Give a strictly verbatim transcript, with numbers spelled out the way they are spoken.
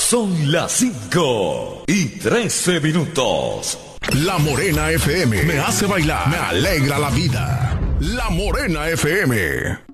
Son las cinco y trece minutos. La Morena F M me hace bailar, me alegra la vida. La Morena F M.